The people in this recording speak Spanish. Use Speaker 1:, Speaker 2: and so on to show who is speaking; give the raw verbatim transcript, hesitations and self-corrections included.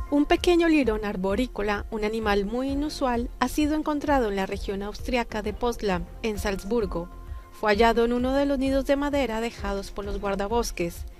Speaker 1: Un pequeño lirón arborícola, un animal muy inusual, ha sido encontrado en la región austriaca de Potsdam, en Salzburgo. Fue hallado en uno de los nidos de madera dejados por los guardabosques.